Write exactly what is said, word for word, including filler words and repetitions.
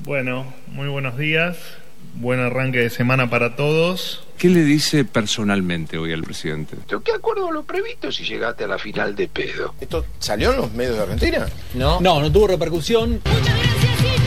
Bueno, muy buenos días. Buen arranque de semana para todos. ¿Qué le dice personalmente hoy al presidente? ¿Qué acuerdo lo previsto si llegaste a la final de pedo? ¿Esto salió en los medios de Argentina? No, no, no tuvo repercusión.